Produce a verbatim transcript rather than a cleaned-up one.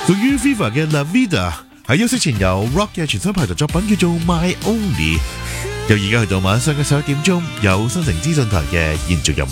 屬於 Viva 嘅 La Vida 喺休息前由 Rock 嘅全新排台作品叫做 My Only， 由而家去到晚上嘅十一點鐘，有新城資訊台嘅延續任務。